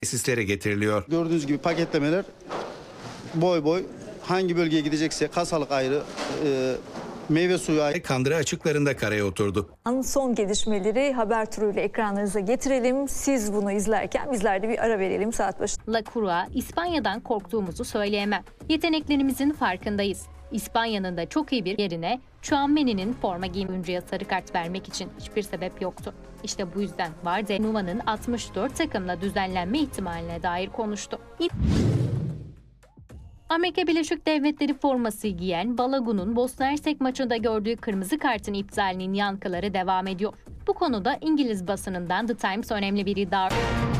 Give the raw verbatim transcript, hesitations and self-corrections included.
tesislere getiriliyor. Gördüğünüz gibi paketlemeler boy boy, hangi bölgeye gidecekse kasalık ayrı, e, meyve suyu ayrı. Kandıra açıklarında karaya oturdu. Son gelişmeleri haber turuyla ekranlarınıza getirelim. Siz bunu izlerken bizler de bir ara verelim saat başı. La Crua, İspanya'dan korktuğumuzu söyleyemem. Yeteneklerimizin farkındayız. İspanya'nın da çok iyi bir yerine Tchouaméni'nin forma giyim oyuncuya sarı kart vermek için hiçbir sebep yoktu. İşte bu yüzden Vardy Nuva'nın altmış dört takımla düzenlenme ihtimaline dair konuştu. Amerika Birleşik Devletleri forması giyen Balogun'un Bosna Hersek maçında gördüğü kırmızı kartın iptalinin yankıları devam ediyor. Bu konuda İngiliz basınından The Times önemli bir iddia